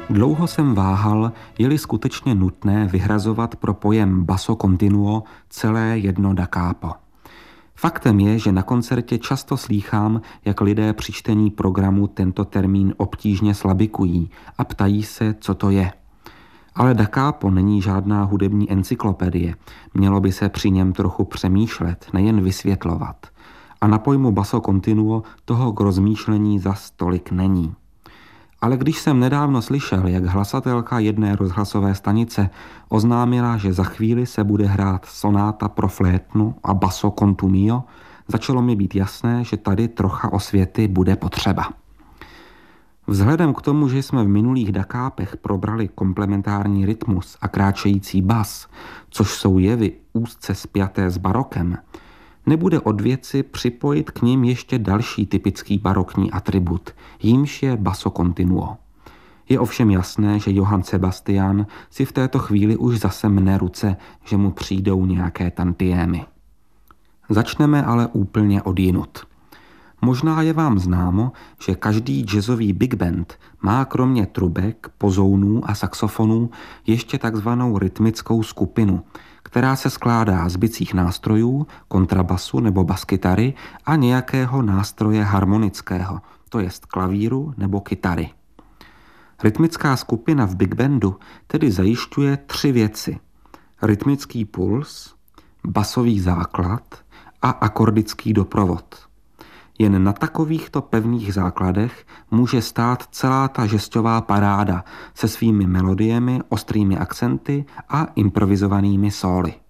Dlouho jsem váhal, je-li skutečně nutné vyhrazovat pro pojem basso continuo celé jedno da capo. Faktem je, že na koncertě často slýchám, jak lidé při čtení programu tento termín obtížně slabikují a ptají se, co to je. Ale da capo není žádná hudební encyklopedie, mělo by se při něm trochu přemýšlet, nejen vysvětlovat. A na pojmu basso continuo toho k rozmýšlení zas tolik není. Ale když jsem nedávno slyšel, jak hlasatelka jedné rozhlasové stanice oznámila, že za chvíli se bude hrát sonáta pro flétnu a basso continuo, začalo mi být jasné, že tady trocha osvěty bude potřeba. Vzhledem k tomu, že jsme v minulých da capech probrali komplementární rytmus a kráčející bas, což jsou jevy úzce spjaté s barokem, nebude od věci připojit k nim ještě další typický barokní atribut, jímž je basso continuo. Je ovšem jasné, že Johann Sebastian si v této chvíli už zase mne ruce, že mu přijdou nějaké tantiémy. Začneme ale úplně odjinud. Možná je vám známo, že každý jazzový big band má kromě trubek, pozounů a saxofonů ještě takzvanou rytmickou skupinu, která se skládá z bicích nástrojů, kontrabasu nebo baskytary a nějakého nástroje harmonického, to jest klavíru nebo kytary. Rytmická skupina v big bandu tedy zajišťuje 3 věci: rytmický puls, basový základ a akordický doprovod. Jen na takovýchto pevných základech může stát celá ta žesťová paráda se svými melodiemi, ostrými akcenty a improvizovanými sóly.